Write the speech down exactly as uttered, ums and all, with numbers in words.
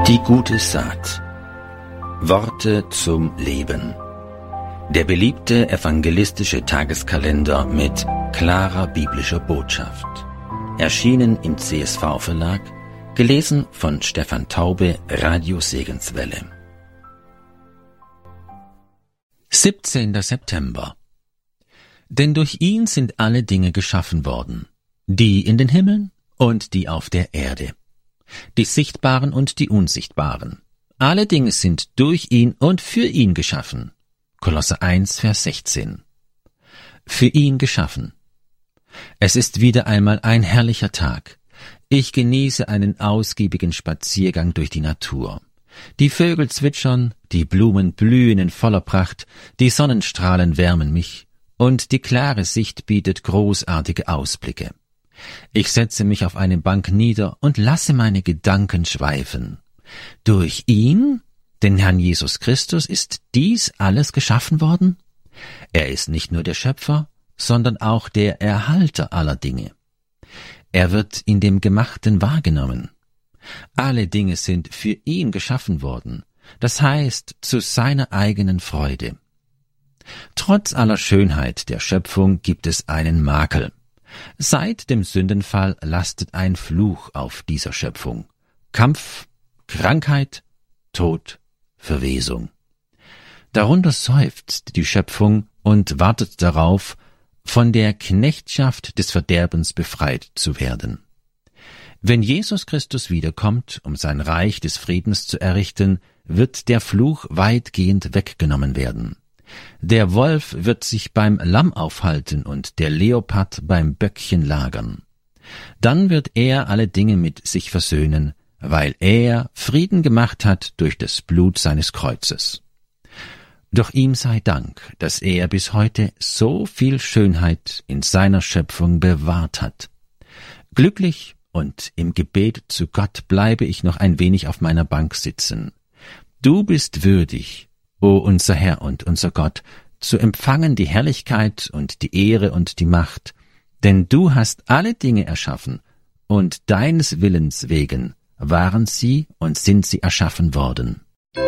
Die gute Saat. Worte zum Leben. Der beliebte evangelistische Tageskalender mit klarer biblischer Botschaft. Erschienen im C S V-Verlag, gelesen von Stefan Taube, Radio Segenswelle. siebzehnter September. Denn durch ihn sind alle Dinge geschaffen worden, die in den Himmeln und die auf der Erde, die Sichtbaren und die Unsichtbaren. Alle Dinge sind durch ihn und für ihn geschaffen. Kolosser eins, Vers sechzehn. Für ihn geschaffen. Es ist wieder einmal ein herrlicher Tag. Ich genieße einen ausgiebigen Spaziergang durch die Natur. Die Vögel zwitschern, die Blumen blühen in voller Pracht, die Sonnenstrahlen wärmen mich, und die klare Sicht bietet großartige Ausblicke. Ich setze mich auf eine Bank nieder und lasse meine Gedanken schweifen. Durch ihn, den Herrn Jesus Christus, ist dies alles geschaffen worden? Er ist nicht nur der Schöpfer, sondern auch der Erhalter aller Dinge. Er wird in dem Gemachten wahrgenommen. Alle Dinge sind für ihn geschaffen worden, das heißt zu seiner eigenen Freude. Trotz aller Schönheit der Schöpfung gibt es einen Makel. Seit dem Sündenfall lastet ein Fluch auf dieser Schöpfung. Kampf, Krankheit, Tod, Verwesung. Darunter seufzt die Schöpfung und wartet darauf, von der Knechtschaft des Verderbens befreit zu werden. Wenn Jesus Christus wiederkommt, um sein Reich des Friedens zu errichten, wird der Fluch weitgehend weggenommen werden. Der Wolf wird sich beim Lamm aufhalten und der Leopard beim Böckchen lagern. Dann wird er alle Dinge mit sich versöhnen, weil er Frieden gemacht hat durch das Blut seines Kreuzes. Doch ihm sei Dank, dass er bis heute so viel Schönheit in seiner Schöpfung bewahrt hat. Glücklich und im Gebet zu Gott bleibe ich noch ein wenig auf meiner Bank sitzen. Du bist würdig, o unser Herr und unser Gott, zu empfangen die Herrlichkeit und die Ehre und die Macht, denn du hast alle Dinge erschaffen, und deines Willens wegen waren sie und sind sie erschaffen worden.